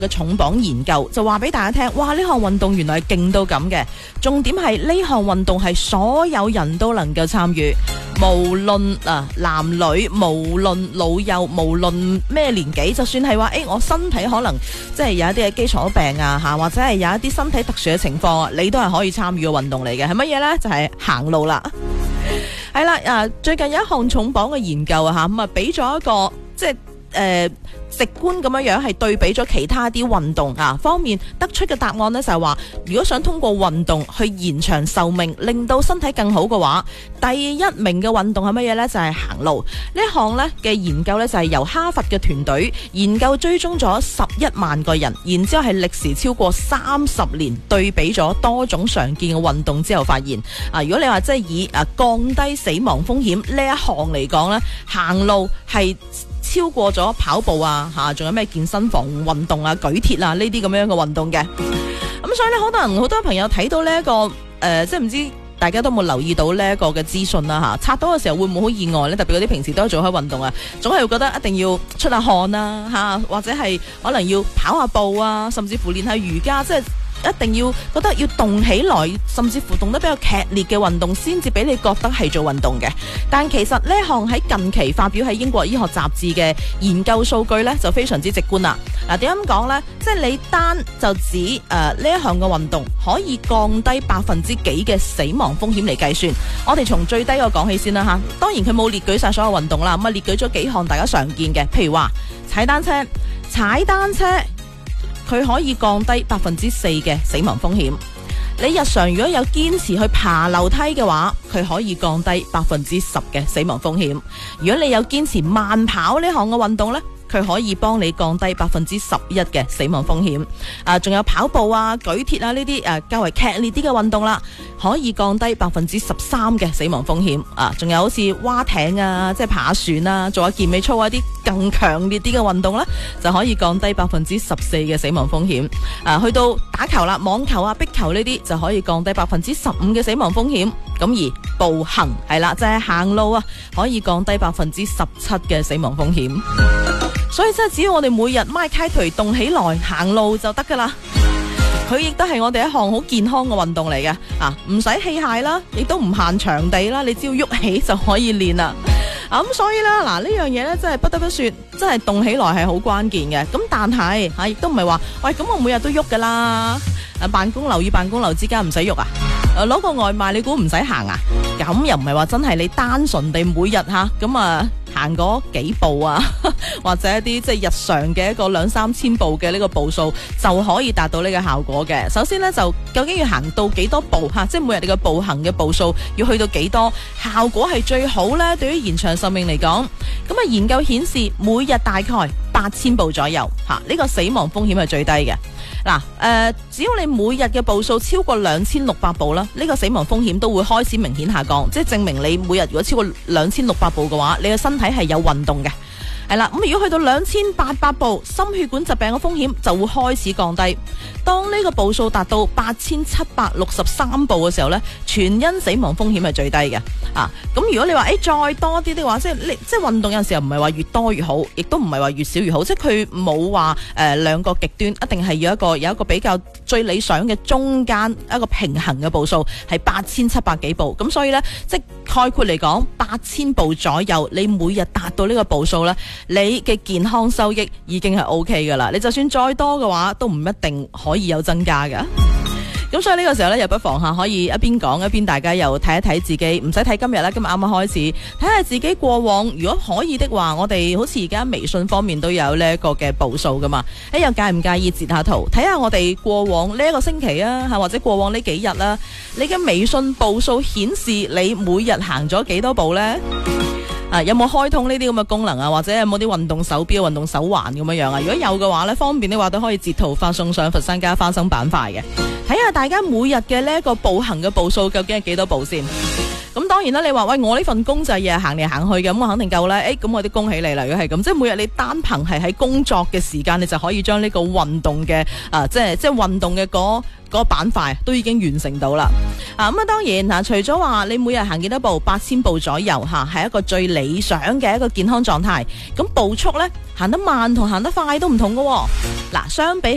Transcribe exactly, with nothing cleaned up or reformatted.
嘅重磅研究就話俾大家聽，哇！呢項運動原來係勁到咁嘅，重點係呢項運動係所有人都能夠參與，無論啊男女，無論老幼，無論咩年紀，就算係話誒我身體可能即係有一啲嘅基礎病啊吓，或者係有一啲身體特殊嘅情況，你都係可以參與嘅運動嚟嘅，係乜嘢呢？就係、是、行路啦。係啦，啊最近有一項重磅嘅研究啊吓，咁啊俾咗一個即係誒。呃直觀咁樣樣係對比咗其他啲運動啊方面得出嘅答案呢，就係話，如果想通過運動去延長壽命，令到身體更好嘅話，第一名嘅運動係乜嘢呢？就係行路。呢一項呢嘅研究呢，就係由哈佛嘅團隊研究追蹤咗十一萬個人，然之後係歷時超過三十年，對比咗多種常見嘅運動之後發現啊，如果你話即係以啊降低死亡風險呢一項嚟講呢，行路係超過咗跑步啊吓，仲有咩健身房運動啊、舉鐵啊呢啲咁樣嘅運動嘅。咁所以咧，可能好多朋友睇到呢、這、一個誒、呃，即係唔知大家都冇留意到呢一個嘅資訊啦吓，刷到嘅時候會唔會好意外呢？特別嗰啲平時都做開運動啊，總係會覺得一定要出下汗啊吓，或者係可能要跑下步啊，甚至乎練下瑜伽，即係一定要覺得要動起來，甚至乎動得比較劇烈嘅運動先至俾你覺得係做運動嘅。但其實呢一項喺近期發表喺英國醫學雜誌嘅研究數據呢，就非常之直觀啦。嗱，點樣講呢？即係你單就指誒呢一項嘅運動可以降低百分之幾嘅死亡風險嚟計算。我哋從最低個講起先啦吓。當然佢冇列舉晒所有運動啦，咁啊列舉咗幾項大家常見嘅，譬如話踩單車，踩單車。佢可以降低百分之四嘅死亡風險。你日常如果有堅持去爬樓梯嘅話，佢可以降低百分之十嘅死亡風險。如果你有堅持慢跑呢項嘅運動呢，佢可以幫你降低百分之十一嘅死亡風險。啊，仲有跑步啊、舉鐵啊呢啲誒較為劇烈啲嘅運動啦，可以降低百分之十三嘅死亡風險。啊，仲有好似划艇啊、即係爬船啊、做下健美操啊啲更強烈啲嘅運動啦，就可以降低百分之十四嘅死亡風險。啊，去到打球啦、網球啊、壁球呢啲就可以降低百分之十五嘅死亡風險。咁而步行係啦，就係行路啊，可以降低百分之十七嘅死亡風險。所以真係只要我哋每日邁開腿動起來行路就得噶啦，佢亦都係我哋一項好健康嘅運動嚟嘅啊！唔使器械啦，亦都唔限場地啦，你只要喐起就可以練啦。咁、啊、所以咧，嗱呢樣嘢咧，真係不得不說，真係動起來係好關鍵嘅。咁但係吓，亦都唔係話，喂，咁我每日都喐噶啦。誒，辦公樓與辦公樓之間唔使喐啊？誒，攞個外賣你估唔使行啊？咁又唔係話真係你單純地每日吓咁啊行嗰幾步啊，或者一啲即係日常嘅一個兩三千步嘅呢個步數就可以達到呢個效果嘅。首先呢，就究竟要行到幾多步吓，即係每日你嘅步行嘅步數要去到幾多，效果係最好呢？對於延長壽命嚟講，咁啊研究顯示每日大概八千步左右吓，呢個死亡風險係最低嘅。嗱，誒，只要你每日嘅步數超過兩千六百步啦，呢個死亡風險都會開始明顯下降，即係證明你每日如果超過兩千六百步嘅話，你嘅身體係有運動嘅。係啦，咁如果去到兩千八百步，心血管疾病嘅風險就會開始降低。當呢個步數達到八千七百六十三步嘅時候呢，全因死亡風險係最低嘅。啊，咁如果你話誒再多啲的話，即係你即係運動有陣時候唔係話越多越好，亦都唔係話越少越好，即係佢冇話誒兩個極端，一定係要一個有一個比較最理想嘅中間一個平衡嘅步數係八千七百幾步。咁所以呢，即係概括嚟講，八千步左右，你每日達到呢個步數呢，你嘅健康收益已經係 O K 噶啦。你就算再多嘅話，都唔一定可以有增加噶。咁所以呢個時候呢，又不妨下可以一邊講一邊大家又睇一睇自己，唔使睇今日啦，今日啱啱開始睇下自己過往，如果可以的話，我哋好似而家微信方面都有呢一個嘅步數噶嘛。誒，又介唔介意截下圖睇下我哋過往呢一個星期啊，或者過往呢幾日啦，你嘅微信步數顯示你每日行咗幾多步呢？啊，有冇開通呢啲咁嘅功能啊？或者有冇啲運動手錶、運動手環咁樣樣啊？如果有嘅話呢，方便的話都可以截圖發送上佛山家花生板塊嘅，睇下大家每日嘅呢一個步行嘅步數究竟係幾多步先。咁當然啦，你話喂，我呢份工就係日日行嚟行去嘅，咁我肯定夠啦。誒，咁我哋恭喜你啦！如果係咁，即係每日你單憑係喺工作嘅時間，你就可以將呢個運動嘅啊，即係即係運動嘅嗰嗰個板塊都已經完成到啦。啊，咁啊，當然嗱，除咗話你每日行幾多步，八千步左右吓，係一個最理想嘅一個健康狀態。咁步速咧，行得慢同行得快都唔同噶。嗱，相比